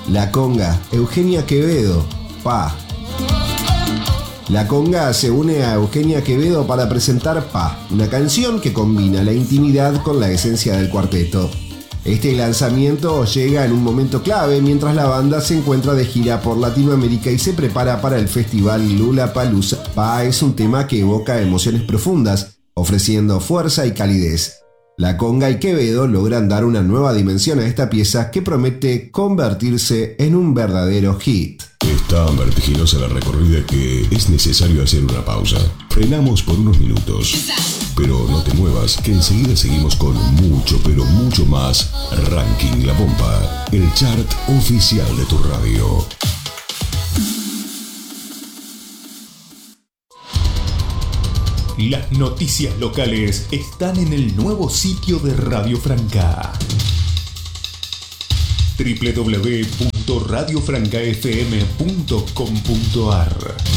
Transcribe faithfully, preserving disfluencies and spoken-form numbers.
La Conga, Eugenia Quevedo, Pa. La Conga se une a Eugenia Quevedo para presentar Pa, una canción que combina la intimidad con la esencia del cuarteto. Este lanzamiento llega en un momento clave mientras la banda se encuentra de gira por Latinoamérica y se prepara para el festival Lollapalooza. Pa es un tema que evoca emociones profundas, ofreciendo fuerza y calidez. La Conga y Quevedo logran dar una nueva dimensión a esta pieza que promete convertirse en un verdadero hit. Es tan vertiginosa la recorrida que es necesario hacer una pausa. Frenamos por unos minutos. Pero no te muevas, que enseguida seguimos con mucho, pero mucho más Ranking La Pompa, el chart oficial de tu radio. Las noticias locales están en el nuevo sitio de Radio Franca. doble u doble u doble u punto radio franca f m punto com punto a r